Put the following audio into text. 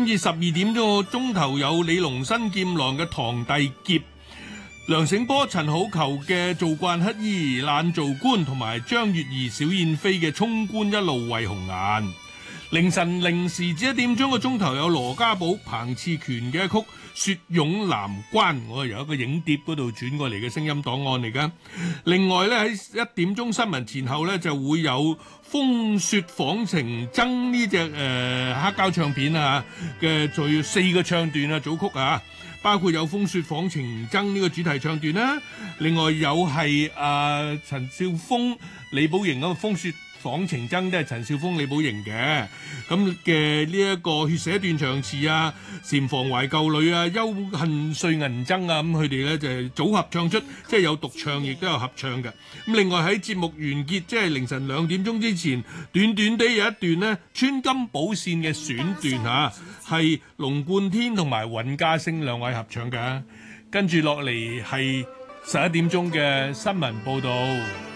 至12點鐘頭有李龍新劍郎嘅堂弟劫，梁醒波、陳好逑嘅做慣乞兒懶做官，同埋張月兒、小燕飛嘅衝冠一路為紅顏。凌晨0時至1點鐘頭有羅家寶、彭熾權嘅一曲《雪擁南關》，我係由一個影碟嗰度轉過嚟嘅聲音檔案嚟㗎。另外咧喺1點鐘新聞前後咧就會有風雪紡情僧呢隻黑膠唱片啊嘅，仲要4個唱段啊組曲啊，包括有風雪紡情僧呢個主題唱段啦，另外有係陳少峰、李寶瑩嗰個風雪紡情僧都係陳少峰、李寶瑩嘅，咁嘅呢一個血寫斷腸詞啊、禪房懷舊侶啊、幽恨碎銀針啊，咁佢哋咧就係組合唱出，即係有獨唱亦都有合唱嘅。咁另外喺節目完結，即係凌晨2點鐘之前，短短地有一段呢穿金寶線嘅選段嚇，係龍貫天同埋尹家星兩位合唱嘅。跟住落嚟係11點鐘嘅新聞報導。